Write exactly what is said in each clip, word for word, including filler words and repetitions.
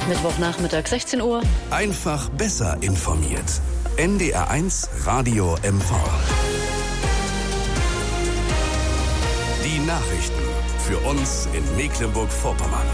Mittwochnachmittag, sechzehn Uhr. Einfach besser informiert. N D R eins Radio M V. Die Nachrichten für uns in Mecklenburg-Vorpommern.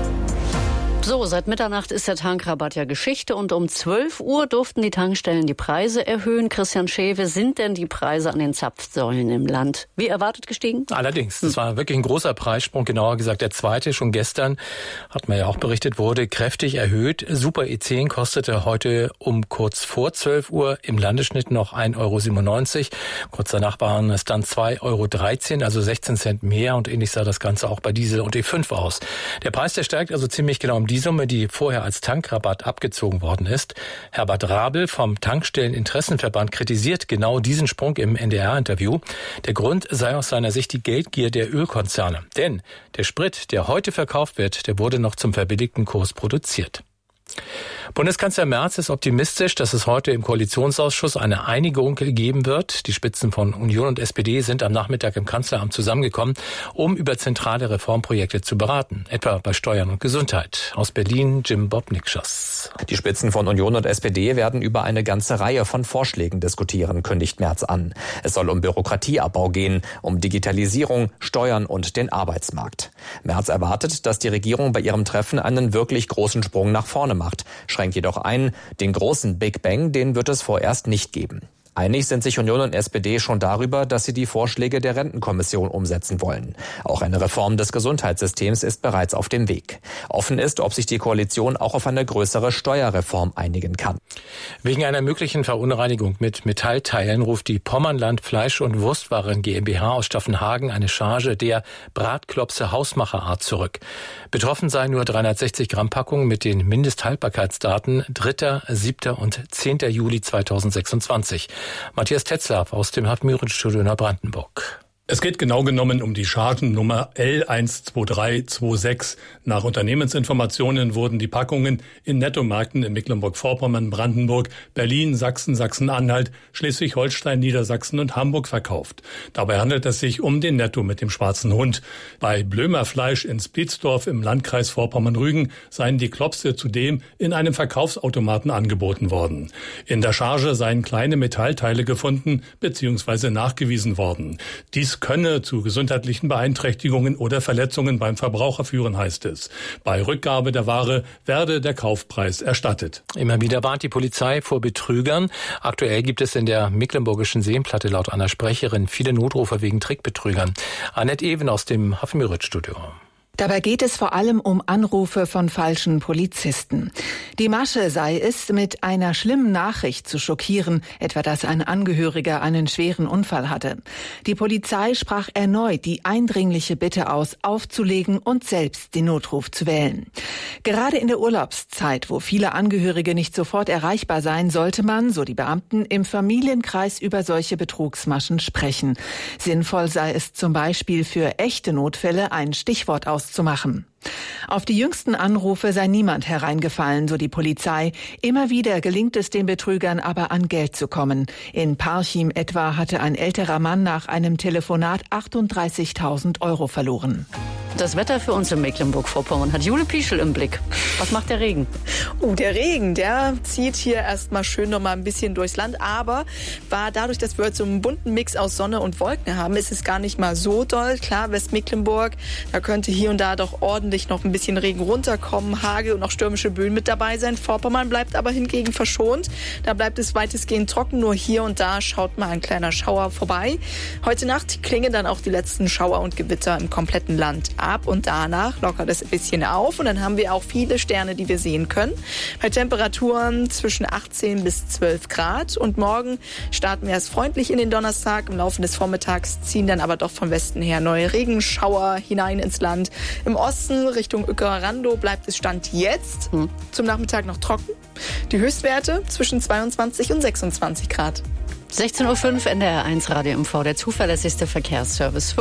So, seit Mitternacht ist der Tankrabatt ja Geschichte und um zwölf Uhr durften die Tankstellen die Preise erhöhen. Christian Schewe, sind denn die Preise an den Zapfsäulen im Land wie erwartet gestiegen? Allerdings, das war wirklich ein großer Preissprung, genauer gesagt der zweite. Schon gestern, hat man ja auch berichtet, wurde kräftig erhöht. Super E zehn kostete heute um kurz vor zwölf Uhr im Landesschnitt noch ein Euro siebenundneunzig. Kurz danach waren es dann zwei Euro dreizehn, also sechzehn Cent mehr. Und ähnlich sah das Ganze auch bei Diesel und E fünf aus. Der Preis, der steigt also ziemlich genau um die Summe, die vorher als Tankrabatt abgezogen worden ist. Herbert Rabel vom Tankstelleninteressenverband kritisiert genau diesen Sprung im N D R-Interview. Der Grund sei aus seiner Sicht die Geldgier der Ölkonzerne. Denn der Sprit, der heute verkauft wird, der wurde noch zum verbilligten Kurs produziert. Bundeskanzler Merz ist optimistisch, dass es heute im Koalitionsausschuss eine Einigung geben wird. Die Spitzen von Union und S P D sind am Nachmittag im Kanzleramt zusammengekommen, um über zentrale Reformprojekte zu beraten, etwa bei Steuern und Gesundheit. Aus Berlin Jim Bob Nikschas. Die Spitzen von Union und S P D werden über eine ganze Reihe von Vorschlägen diskutieren, kündigt Merz an. Es soll um Bürokratieabbau gehen, um Digitalisierung, Steuern und den Arbeitsmarkt. Merz erwartet, dass die Regierung bei ihrem Treffen einen wirklich großen Sprung nach vorne macht, schränkt jedoch ein, den großen Big Bang, den wird es vorerst nicht geben. Einig sind sich Union und S P D schon darüber, dass sie die Vorschläge der Rentenkommission umsetzen wollen. Auch eine Reform des Gesundheitssystems ist bereits auf dem Weg. Offen ist, ob sich die Koalition auch auf eine größere Steuerreform einigen kann. Wegen einer möglichen Verunreinigung mit Metallteilen ruft die Pommernland Fleisch- und Wurstwaren GmbH aus Staffenhagen eine Charge der Bratklopse Hausmacherart zurück. Betroffen seien nur dreihundertsechzig Gramm Packungen mit den Mindesthaltbarkeitsdaten dritter, siebter und zehnter Juli zweitausendsechsundzwanzig. Matthias Tetzlaff aus dem Haff-Müritz-Studio in Brandenburg. Es geht genau genommen um die Chargennummer L eins zwei drei zwei sechs. Nach Unternehmensinformationen wurden die Packungen in Nettomärkten in Mecklenburg-Vorpommern, Brandenburg, Berlin, Sachsen, Sachsen-Anhalt, Schleswig-Holstein, Niedersachsen und Hamburg verkauft. Dabei handelt es sich um den Netto mit dem schwarzen Hund. Bei Blömer Fleisch in Splitsdorf im Landkreis Vorpommern-Rügen seien die Klopse zudem in einem Verkaufsautomaten angeboten worden. In der Charge seien kleine Metallteile gefunden bzw. nachgewiesen worden. Dies könne zu gesundheitlichen Beeinträchtigungen oder Verletzungen beim Verbraucher führen, heißt es. Bei Rückgabe der Ware werde der Kaufpreis erstattet. Immer wieder warnt die Polizei vor Betrügern. Aktuell gibt es in der mecklenburgischen Seenplatte laut einer Sprecherin viele Notrufe wegen Trickbetrügern. Annette Even aus dem Haff-Müritz-Studio. Dabei geht es vor allem um Anrufe von falschen Polizisten. Die Masche sei es, mit einer schlimmen Nachricht zu schockieren, etwa dass ein Angehöriger einen schweren Unfall hatte. Die Polizei sprach erneut die eindringliche Bitte aus, aufzulegen und selbst den Notruf zu wählen. Gerade in der Urlaubszeit, wo viele Angehörige nicht sofort erreichbar seien, sollte man, so die Beamten, im Familienkreis über solche Betrugsmaschen sprechen. Sinnvoll sei es zum Beispiel für echte Notfälle, ein Stichwort auszumachen. zu machen. Auf die jüngsten Anrufe sei niemand hereingefallen, so die Polizei. Immer wieder gelingt es den Betrügern aber an Geld zu kommen. In Parchim etwa hatte ein älterer Mann nach einem Telefonat achtunddreißigtausend Euro verloren. Das Wetter für uns in Mecklenburg-Vorpommern hat Jule Pieschel im Blick. Was macht der Regen? Oh, der Regen, der zieht hier erstmal schön noch mal ein bisschen durchs Land. Aber war dadurch, dass wir heute so einen bunten Mix aus Sonne und Wolken haben, ist es gar nicht mal so doll. Klar, Westmecklenburg, da könnte hier und da doch ordentlich noch ein bisschen Regen runterkommen, Hagel und auch stürmische Böen mit dabei sein. Vorpommern bleibt aber hingegen verschont. Da bleibt es weitestgehend trocken. Nur hier und da schaut mal ein kleiner Schauer vorbei. Heute Nacht klingen dann auch die letzten Schauer und Gewitter im kompletten Land ab und danach lockert es ein bisschen auf und dann haben wir auch viele Sterne, die wir sehen können. Bei Temperaturen zwischen achtzehn bis zwölf Grad und morgen starten wir erst freundlich in den Donnerstag. Im Laufe des Vormittags ziehen dann aber doch vom Westen her neue Regenschauer hinein ins Land. Im Osten Richtung Uecker-Randow bleibt es Stand jetzt hm. zum Nachmittag noch trocken. Die Höchstwerte zwischen zweiundzwanzig und sechsundzwanzig Grad. sechzehn Uhr fünf N D R eins Radio M V, der zuverlässigste Verkehrsservice für